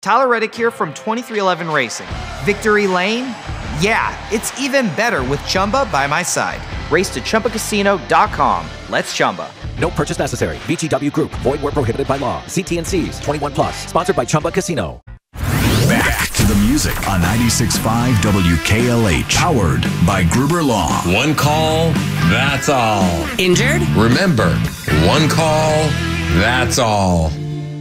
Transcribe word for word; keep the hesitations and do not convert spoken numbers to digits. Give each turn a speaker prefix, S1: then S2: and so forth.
S1: Tyler Reddick here from twenty-three eleven Racing. Victory Lane? Yeah, it's even better with Chumba by my side. Race to Chumba Casino dot com. Let's Chumba.
S2: No purchase necessary. V G W Group. Void where prohibited by law. See T and C's. twenty-one plus. Sponsored by Chumba Casino.
S3: Back to the music on ninety-six point five W K L H. Powered by Gruber Law.
S4: One call, that's all.
S5: Injured?
S4: Remember, one call, that's all.